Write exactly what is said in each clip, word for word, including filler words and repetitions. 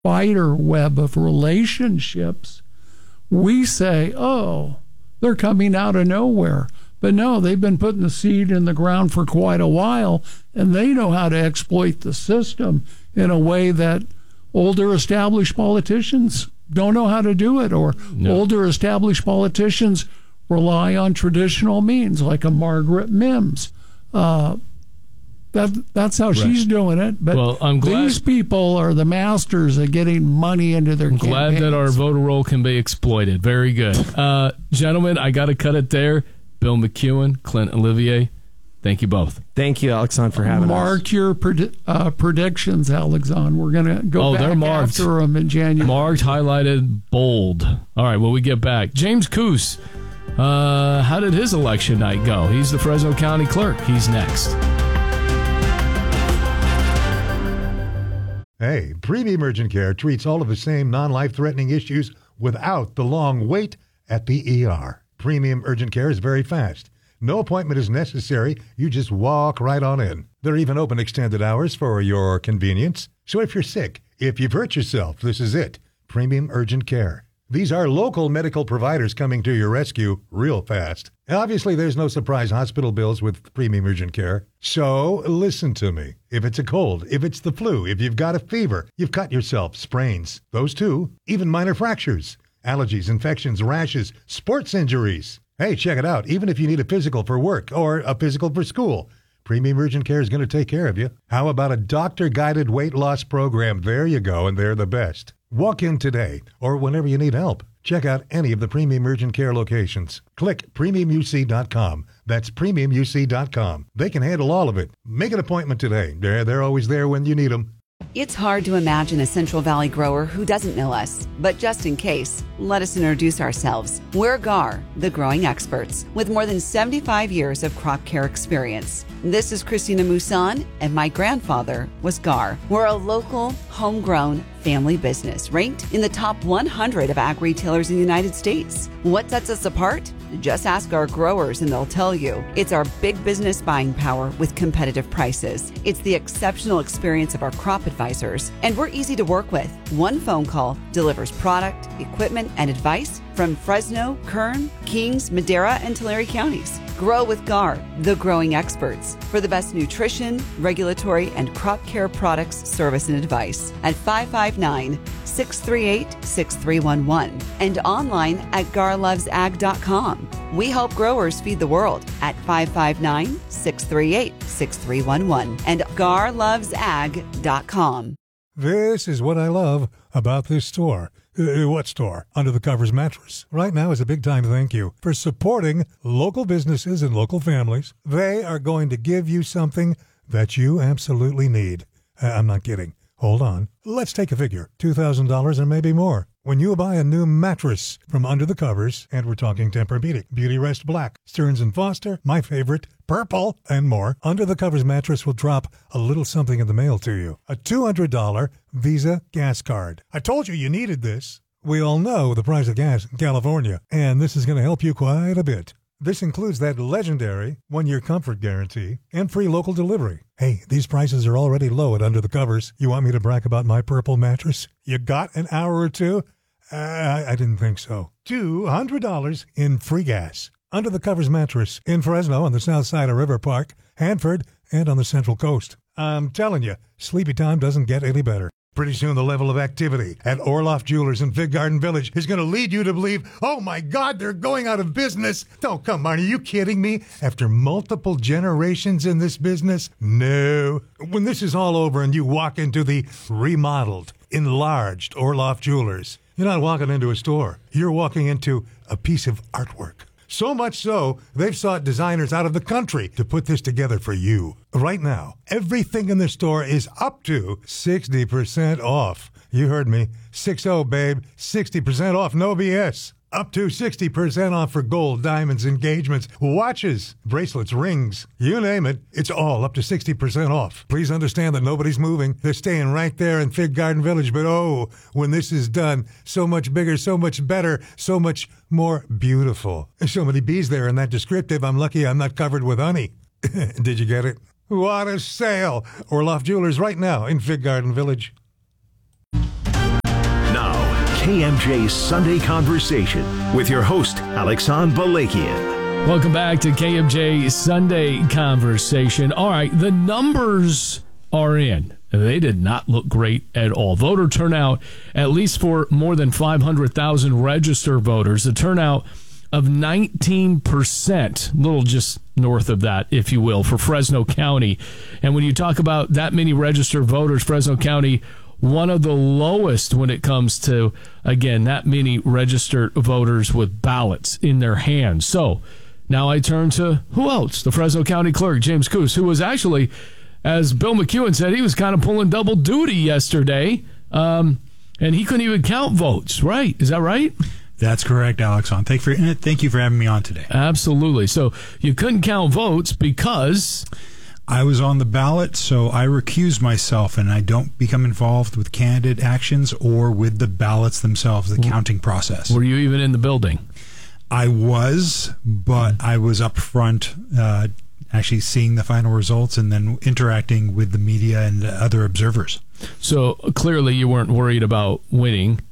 spider web of relationships, we say, oh, they're coming out of nowhere. But no, they've been putting the seed in the ground for quite a while, and they know how to exploit the system in a way that older established politicians don't know how to do it, or no. older established politicians rely on traditional means, like a Margaret Mims. Uh, that that's how right. she's doing it. But well, I'm glad, these people are the masters at getting money into their I'm campaigns. Glad that our voter roll can be exploited. Very good. Uh, gentlemen, I got to cut it there. Bill McEwen, Clint Olivier, thank you both. Thank you, Alexandre, for having Mark us. Mark your pred- uh, predictions, Alexandre. We're going to go oh, back they're marked. after them in January. Marked, highlighted, bold. All right, when we get back, James Coos, uh, how did his election night go? He's the Fresno County Clerk. He's next. Hey, Premium Urgent Care treats all of the same non-life-threatening issues without the long wait at the E R. Premium Urgent Care is very fast. No appointment is necessary. You just walk right on in. They're even open extended hours for your convenience. So if you're sick, if you've hurt yourself, this is it. Premium Urgent Care. These are local medical providers coming to your rescue real fast. Obviously, there's no surprise hospital bills with Premium Urgent Care. So listen to me. If it's a cold, if it's the flu, if you've got a fever, you've cut yourself, sprains, those two, even minor fractures, allergies, infections, rashes, sports injuries. Hey, check it out. Even if you need a physical for work or a physical for school, Premium Urgent Care is going to take care of you. How about a doctor-guided weight loss program? There you go, and they're the best. Walk in today or whenever you need help. Check out any of the Premium Urgent Care locations. Click premium u c dot com. That's premium u c dot com. They can handle all of it. Make an appointment today. They're, they're always there when you need them. It's hard to imagine a Central Valley grower who doesn't know us, but just in case, let us introduce ourselves. We're G A R, the growing experts, with more than seventy-five years of crop care experience. This is Christina Moussan, and my grandfather was G A R. We're a local, homegrown family business ranked in the top one hundred of ag retailers in the United States. What sets us apart? Just ask our growers and they'll tell you. It's our big business buying power with competitive prices. It's the exceptional experience of our crop advisors, and we're easy to work with. One phone call delivers product, equipment, and advice from Fresno, Kern, Kings, Madera, and Tulare counties. Grow with G A R, the growing experts, for the best nutrition, regulatory, and crop care products, service, and advice at five five nine, six three eight, six three one one and online at gar loves ag dot com. We help growers feed the world at five five nine, six three eight, six three one one and gar loves ag dot com. This is what I love about this store. Uh, what store? Under the Covers Mattress. Right now is a big-time thank you for supporting local businesses and local families. They are going to give you something that you absolutely need. Uh, I'm not kidding. Hold on. Let's take a figure. two thousand dollars or maybe more. When you buy a new mattress from Under the Covers, and we're talking Tempur-Pedic, Beauty Rest Black, Stearns and Foster, my favorite, Purple, and more, Under the Covers mattress will drop a little something in the mail to you. A two hundred dollars Visa gas card. I told you you needed this. We all know the price of gas in California, and this is going to help you quite a bit. This includes that legendary one-year comfort guarantee and free local delivery. Hey, these prices are already low at Under the Covers. You want me to brag about my Purple mattress? You got an hour or two? Uh, I, I didn't think so. two hundred dollars in free gas. Under the Covers mattress in Fresno on the south side of River Park, Hanford, and on the Central Coast. I'm telling you, sleepy time doesn't get any better. Pretty soon the level of activity at Orloff Jewelers in Fig Garden Village is going to lead you to believe, oh my God, they're going out of business. Oh, come on, are you kidding me? After multiple generations in this business? No. When this is all over and you walk into the remodeled, enlarged Orloff Jewelers, you're not walking into a store. You're walking into a piece of artwork. So much so, they've sought designers out of the country to put this together for you. Right now, everything in the store is up to sixty percent off. You heard me. six oh, babe. sixty percent off, no B S. Up to sixty percent off for gold, diamonds, engagements, watches, bracelets, rings. You name it, it's all up to sixty percent off. Please understand that nobody's moving. They're staying right there in Fig Garden Village. But oh, when this is done, so much bigger, so much better, so much more beautiful. There's so many bees there in that descriptive, I'm lucky I'm not covered with honey. Did you get it? What a sale! Orloff Jewelers right now in Fig Garden Village. K M J Sunday Conversation with your host, Alexan Balakian. Welcome back to K M J Sunday Conversation. All right, the numbers are in. They did not look great at all. Voter turnout, at least for more than five hundred thousand registered voters, the turnout of nineteen percent, a little just north of that, if you will, for Fresno County. And when you talk about that many registered voters, Fresno County, one of the lowest when it comes to, again, that many registered voters with ballots in their hands. So now I turn to who else? The Fresno County Clerk, James Coos, who was actually, as Bill McEwen said, he was kind of pulling double duty yesterday, um, and he couldn't even count votes, right? Is that right? That's correct, Alexan. Thank, for, thank you for having me on today. Absolutely. So you couldn't count votes because... I was on the ballot, so I recused myself, and I don't become involved with candidate actions or with the ballots themselves, the counting process. Were you even in the building? I was, but I was up front uh, actually seeing the final results and then interacting with the media and other observers. So clearly you weren't worried about winning.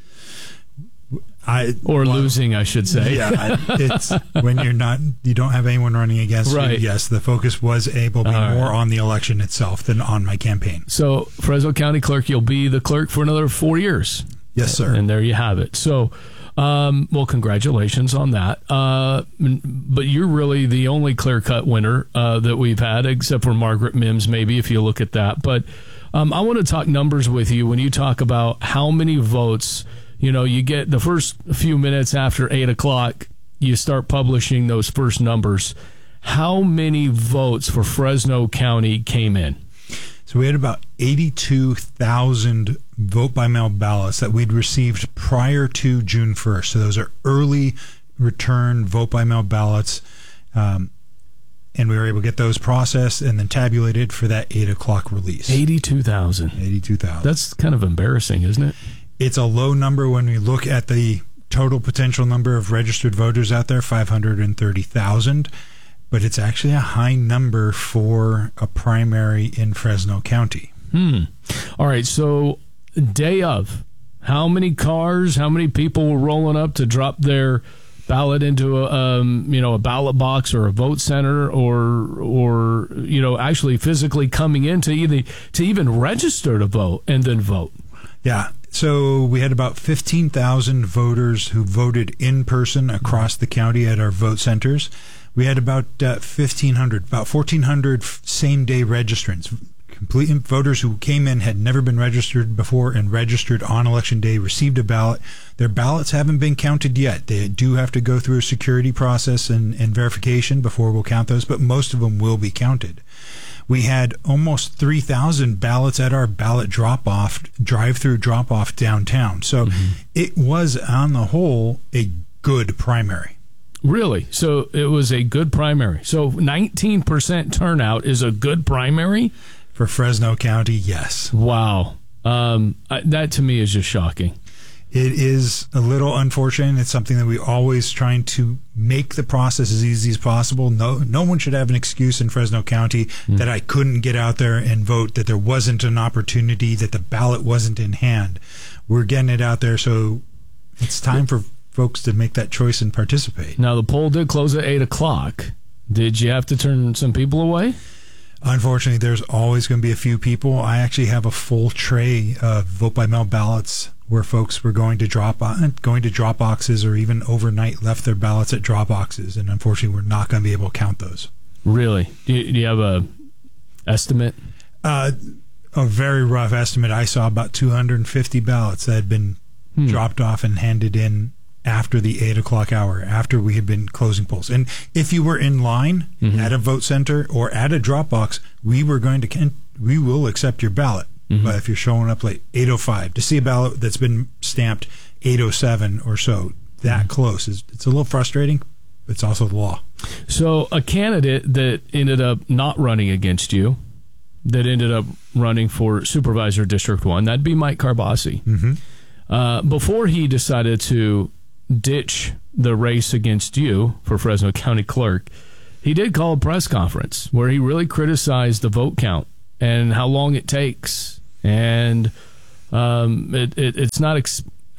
I, or well, losing, I should say. Yeah, it's when you're not, you don't have anyone running against right. you. Yes, the focus was able to be All more right. on the election itself than on my campaign. So, Fresno County Clerk, you'll be the clerk for another four years. Yes, sir. And there you have it. So, um, well, congratulations on that. Uh, but you're really the only clear-cut winner uh, that we've had, except for Margaret Mims, maybe, if you look at that. But um, I want to talk numbers with you when you talk about how many votes. You know, you get the first few minutes after eight o'clock, you start publishing those first numbers. How many votes for Fresno County came in? So we had about eighty-two thousand vote-by-mail ballots that we'd received prior to June first. So those are early return vote-by-mail ballots. Um, and we were able to get those processed and then tabulated for that eight o'clock release. eighty-two thousand. eighty-two thousand. That's kind of embarrassing, isn't it? It's a low number when we look at the total potential number of registered voters out there, five hundred thirty thousand, but it's actually a high number for a primary in Fresno County. Hmm. All right, so day of, how many cars, how many people were rolling up to drop their ballot into a um, you know a ballot box or a vote center, or or you know actually physically coming in to either to even register to vote and then vote? Yeah. So we had about fifteen thousand voters who voted in person across the county at our vote centers. We had about uh, fifteen hundred, about fourteen hundred same-day registrants, complete voters who came in, had never been registered before, and registered on Election Day, received a ballot. Their ballots haven't been counted yet. They do have to go through a security process and, and verification before we'll count those, but most of them will be counted. We had almost three thousand ballots at our ballot drop-off, drive-through drop-off downtown. So mm-hmm. it was, on the whole, a good primary. Really? So it was a good primary. So nineteen percent turnout is a good primary? For Fresno County, yes. Wow. Um, I, that, to me, is just shocking. It is a little unfortunate. It's something that we always trying to make the process as easy as possible. No, no one should have an excuse in Fresno County mm. that I couldn't get out there and vote, that there wasn't an opportunity, that the ballot wasn't in hand. We're getting it out there, so it's time for folks to make that choice and participate. Now, the poll did close at eight o'clock. Did you have to turn some people away? Unfortunately, there's always going to be a few people. I actually have a full tray of vote-by-mail ballots where folks were going to drop going to drop boxes, or even overnight left their ballots at drop boxes, and unfortunately, we're not going to be able to count those. Really? Do you, do you have a estimate? Uh, a very rough estimate. I saw about two hundred fifty ballots that had been hmm. dropped off and handed in after the eight o'clock hour, after we had been closing polls. And if you were in line mm-hmm. at a vote center or at a drop box, we were going to we will accept your ballot. Mm-hmm. But if you're showing up late, eight oh five, to see a ballot that's been stamped eight oh seven or so, that mm-hmm. close, is it's a little frustrating, but it's also the law. So a candidate that ended up not running against you, that ended up running for Supervisor District one, that'd be Mike Carbasi. Mm-hmm. Uh, before he decided to ditch the race against you for Fresno County Clerk, he did call a press conference where he really criticized the vote count and how long it takes. And um, it, it, it's not ex-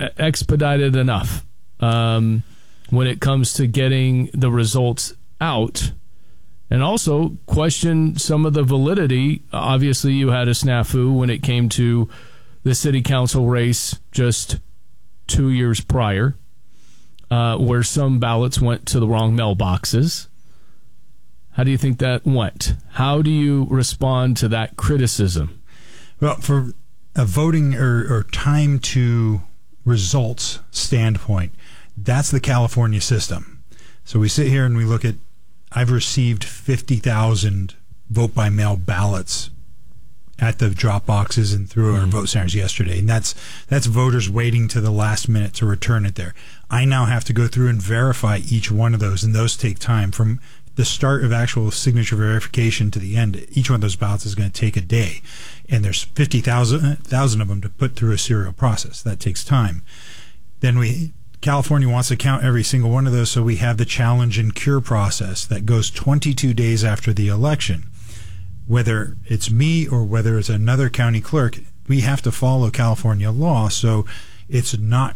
expedited enough um, when it comes to getting the results out. And also question some of the validity. Obviously, you had a snafu when it came to the city council race just two years prior, uh, where some ballots went to the wrong mailboxes. How do you think that went? How do you respond to that criticism? Well, for a voting or, or time to results standpoint, that's the California system. So we sit here and we look at, I've received fifty thousand vote by mail ballots at the drop boxes and through our mm-hmm. vote centers yesterday. And that's that's voters waiting to the last minute to return it there. I now have to go through and verify each one of those, and those take time. From the start of actual signature verification to the end, each one of those ballots is going to take a day. And there's fifty thousand of them to put through a serial process. That takes time. Then we... California wants to count every single one of those, so we have the challenge and cure process that goes twenty-two days after the election. Whether it's me or whether it's another county clerk, we have to follow California law, so it's not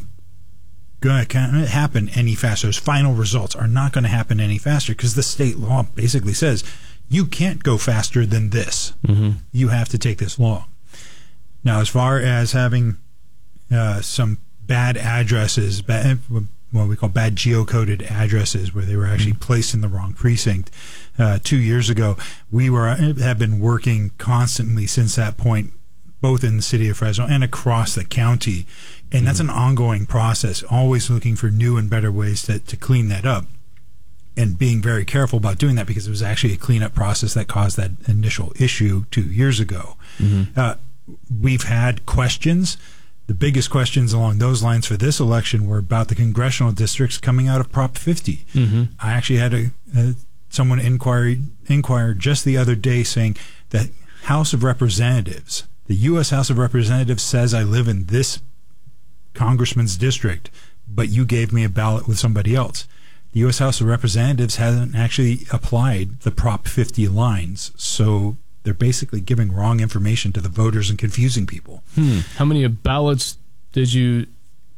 going to happen any faster. Those final results are not going to happen any faster because the state law basically says you can't go faster than this. Mm-hmm. You have to take this long. Now, as far as having uh, some bad addresses, bad, what we call bad geocoded addresses, where they were actually mm-hmm. placed in the wrong precinct. Uh, two years ago, we were have been working constantly since that point, both in the city of Fresno and across the county, and mm-hmm. that's an ongoing process. Always looking for new and better ways to to clean that up, and being very careful about doing that because it was actually a cleanup process that caused that initial issue two years ago. Mm-hmm. Uh, we've had questions. The biggest questions along those lines for this election were about the congressional districts coming out of Prop fifty. Mm-hmm. I actually had a, a someone inquiry inquired just the other day saying that House of Representatives, the U S House of Representatives says I live in this congressman's district, but you gave me a ballot with somebody else. The U S House of Representatives hasn't actually applied the Prop fifty lines, so they're basically giving wrong information to the voters and confusing people. Hmm. How many ballots did you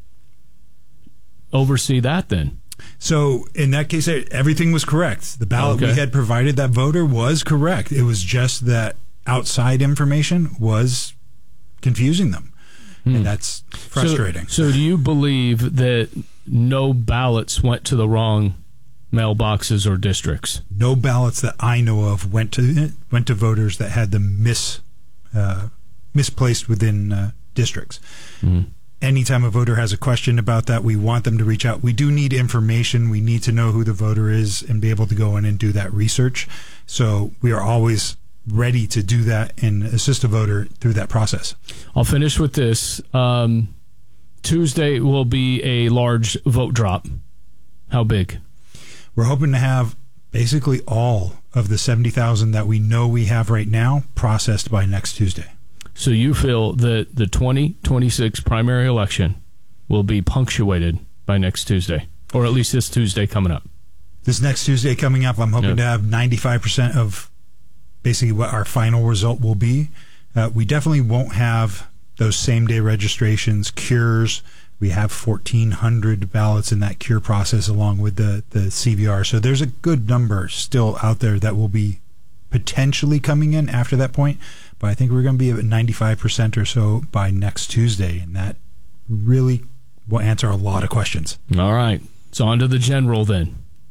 oversee that then? So in that case, everything was correct. The ballot okay. we had provided that voter was correct. It was just that outside information was confusing them. Hmm. And that's frustrating. So, so do you believe that no ballots went to the wrong mailboxes or districts? No ballots that I know of went to went to voters that had them mis uh, misplaced within uh, districts. Mm-hmm. Anytime a voter has a question about that, we want them to reach out. We do need information. We need to know who the voter is and be able to go in and do that research. So we are always ready to do that and assist a voter through that process. I'll finish with this. Um, Tuesday will be a large vote drop. How big? We're hoping to have basically all of the seventy thousand that we know we have right now processed by next Tuesday. So you feel that the twenty twenty-six primary election will be punctuated by next Tuesday, or at least this Tuesday coming up? This next Tuesday coming up, I'm hoping yep. to have ninety-five percent of basically what our final result will be. Uh, we definitely won't have those same-day registrations, cures. We have fourteen hundred ballots in that cure process along with the, the C V R. So there's a good number still out there that will be potentially coming in after that point. But I think we're going to be at ninety-five percent or so by next Tuesday. And that really will answer a lot of questions. All right. So on to the general then.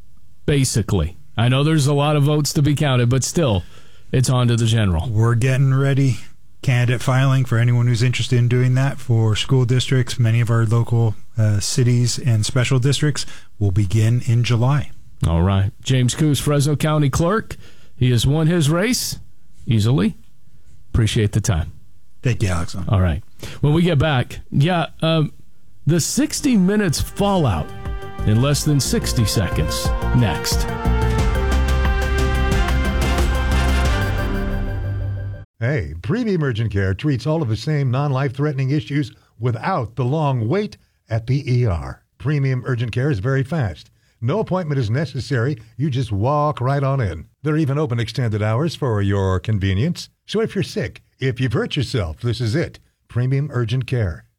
Basically. I know there's a lot of votes to be counted, but still, it's on to the general. We're getting ready. Candidate filing for anyone who's interested in doing that for school districts. Many of our local uh, cities and special districts will begin in July. All right. James Coos, Fresno County Clerk. He has won his race easily. Appreciate the time. Thank you, Alex. All right. When we get back, yeah, um, the sixty minutes fallout in less than sixty seconds. Next. Hey, Premium Urgent Care treats all of the same non-life-threatening issues without the long wait at the E R. Premium Urgent Care is very fast. No appointment is necessary. You just walk right on in. They're even open extended hours for your convenience. So if you're sick, if you've hurt yourself, this is it. Premium Urgent Care.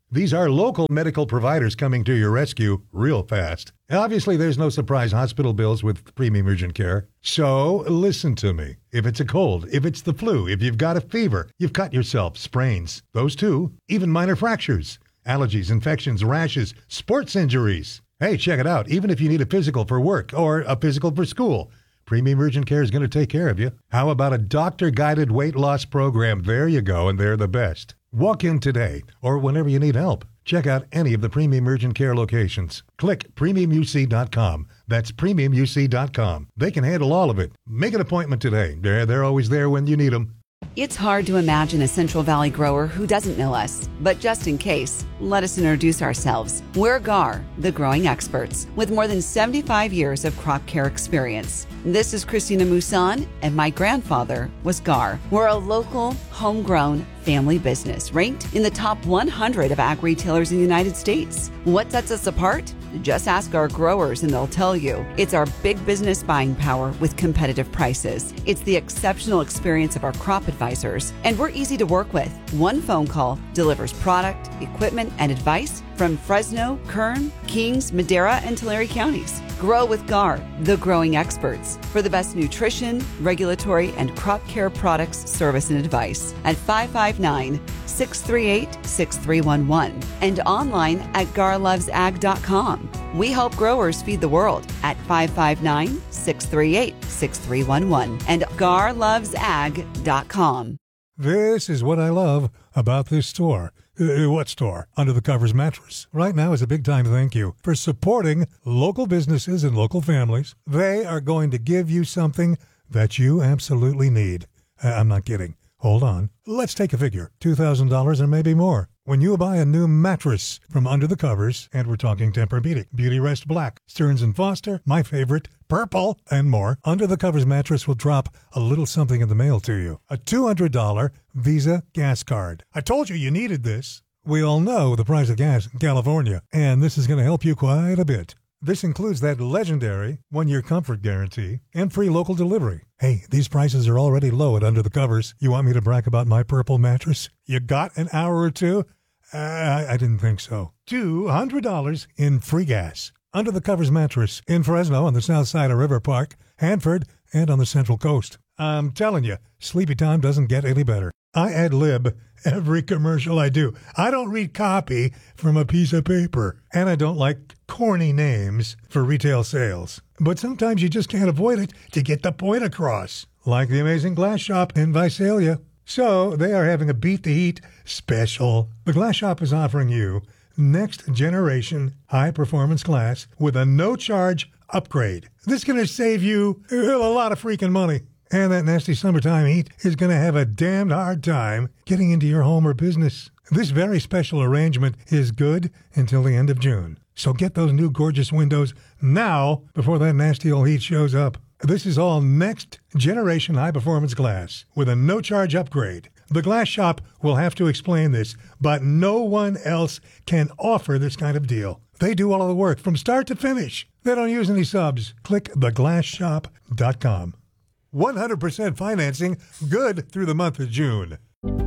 These are local medical providers coming to your rescue real fast. Obviously, there's no surprise hospital bills with Premium Urgent Care. So listen to me. If it's a cold, if it's the flu, if you've got a fever, you've cut yourself, sprains, those two, even minor fractures, allergies, infections, rashes, sports injuries. Hey, check it out. Even if you need a physical for work or a physical for school, Premium Urgent Care is going to take care of you. How about a doctor-guided weight loss program? There you go, and they're the best. Walk in today or whenever you need help. Check out any of the Premium Urgent Care locations. Click premium u c dot com. That's premium u c dot com. They can handle all of it. Make an appointment today. They're, they're always there when you need them. It's hard to imagine a Central Valley grower who doesn't know us, but just in case, let us introduce ourselves. We're G A R, the growing experts, with more than seventy-five years of crop care experience. This is Christina Mousson, and my grandfather was G A R. We're a local, homegrown family business ranked in the top one hundred of ag retailers in the United States. What sets us apart? Just ask our growers and they'll tell you. It's our big business buying power with competitive prices. It's the exceptional experience of our crop advisors, and we're easy to work with. One phone call delivers product, equipment, and advice from Fresno, Kern, Kings, Madera, and Tulare counties. Grow with G A R, the growing experts, for the best nutrition, regulatory, and crop care products, service, and advice at five five nine, six three eight, six three one one and online at gar loves ag dot com. We help growers feed the world at five five nine, six three eight, six three one one and gar loves ag dot com. This is what I love about this store. Uh, what store? Under the Covers Mattress. Right now is a big time thank you for supporting local businesses and local families. They are going to give you something that you absolutely need. Uh, I'm not kidding. Hold on. Let's take a figure. two thousand dollars or maybe more. When you buy a new mattress from Under the Covers, and we're talking Tempur-Pedic, Beauty Rest Black, Stearns and Foster, my favorite, Purple, and more, Under the Covers mattress will drop a little something in the mail to you. A two hundred dollars Visa gas card. I told you you needed this. We all know the price of gas in California, and this is going to help you quite a bit. This includes that legendary one-year comfort guarantee and free local delivery. Hey, these prices are already low at Under the Covers. You want me to brag about my Purple mattress? You got an hour or two? Uh, I, I didn't think so. two hundred dollars in free gas. Under the Covers mattress in Fresno on the south side of River Park, Hanford, and on the Central Coast. I'm telling you, sleepy time doesn't get any better. I ad-lib every commercial I do. I don't read copy from a piece of paper. And I don't like corny names for retail sales. But sometimes you just can't avoid it to get the point across. Like the amazing Glass Shop in Visalia. So they are having a Beat the Heat special. The Glass Shop is offering you next generation high-performance glass with a no-charge upgrade. This is going to save you a lot of freaking money. And that nasty summertime heat is going to have a damned hard time getting into your home or business. This very special arrangement is good until the end of June. So get those new gorgeous windows now before that nasty old heat shows up. This is all next generation high-performance glass with a no-charge upgrade. The Glass Shop will have to explain this, but no one else can offer this kind of deal. They do all of the work from start to finish. They don't use any subs. Click the glass shop dot com. one hundred percent financing, good through the month of June.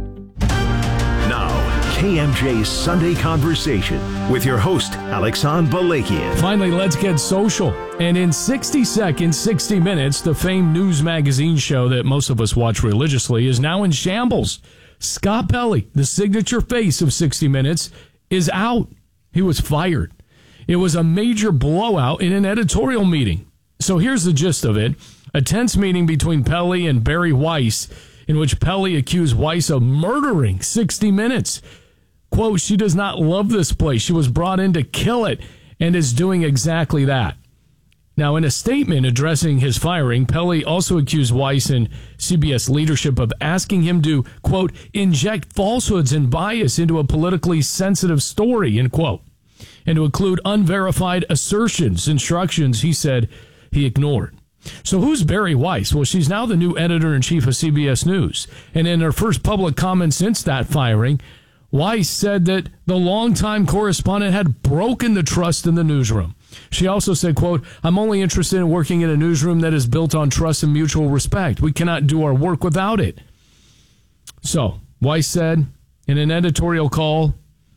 Now, K M J's Sunday Conversation with your host, Alexan Balakian. Finally, let's get social. And in sixty seconds, sixty minutes, the famed news magazine show that most of us watch religiously is now in shambles. Scott Pelley, the signature face of sixty minutes, is out. He was fired. It was a major blowout in an editorial meeting. So here's the gist of it. A tense meeting between Pelley and Barry Weiss in which Pelley accused Weiss of murdering sixty minutes. Quote, she does not love this place. She was brought in to kill it and is doing exactly that. Now, in a statement addressing his firing, Pelley also accused Weiss and C B S leadership of asking him to, quote, inject falsehoods and bias into a politically sensitive story, end quote, and to include unverified assertions, instructions he said he ignored. So who's Barry Weiss? Well, she's now the new editor-in-chief of C B S News. And in her first public comment since that firing, Weiss said that the longtime correspondent had broken the trust in the newsroom. She also said, quote, I'm only interested in working in a newsroom that is built on trust and mutual respect. We cannot do our work without it. So Weiss said in an editorial call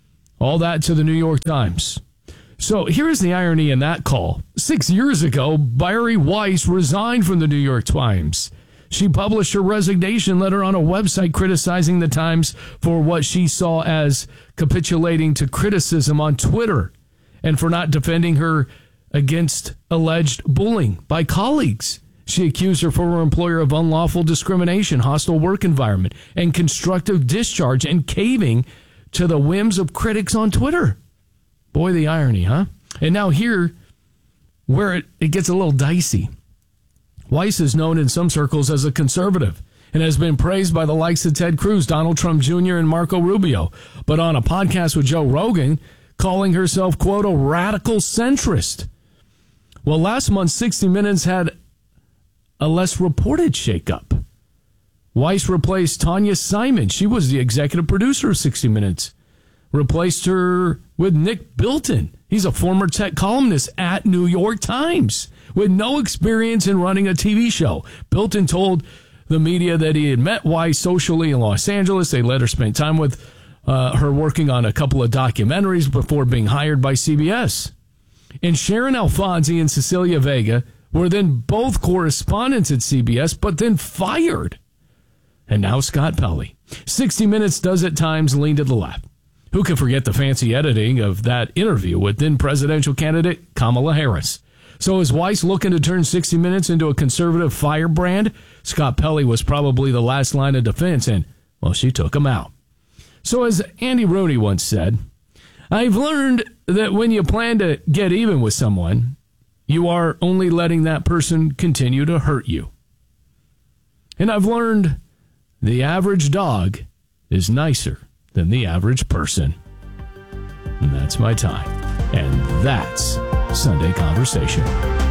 All that to the New York Times. So here's the irony in that call. Six years ago, Bari Weiss resigned from the New York Times. She published her resignation letter on a website criticizing the Times for what she saw as capitulating to criticism on Twitter and for not defending her against alleged bullying by colleagues. She accused her former employer of unlawful discrimination, hostile work environment, and constructive discharge and caving to the whims of critics on Twitter. Boy, the irony, huh? And now here, where it, it gets a little dicey. Weiss is known in some circles as a conservative and has been praised by the likes of Ted Cruz, Donald Trump Junior, and Marco Rubio. But on a podcast with Joe Rogan, calling herself, quote, a radical centrist. Well, last month, sixty minutes had a less reported shakeup. Weiss replaced Tanya Simon. She was the executive producer of sixty minutes. Replaced her with Nick Bilton. He's a former tech columnist at New York Times with no experience in running a T V show. Bilton told the media that he had met Weiss socially in Los Angeles. They let her spend time with uh, her working on a couple of documentaries before being hired by C B S. And Sharon Alfonsi and Cecilia Vega were then both correspondents at C B S, but then fired. And now Scott Pelley. sixty minutes does at times lean to the left. Who can forget the fancy editing of that interview with then presidential candidate Kamala Harris? So is Weiss looking to turn sixty minutes into a conservative firebrand? Scott Pelley was probably the last line of defense, and, well, she took him out. So as Andy Rooney once said, I've learned that when you plan to get even with someone, you are only letting that person continue to hurt you. And I've learned the average dog is nicer than the average person. And that's my time. And that's Sunday Conversation.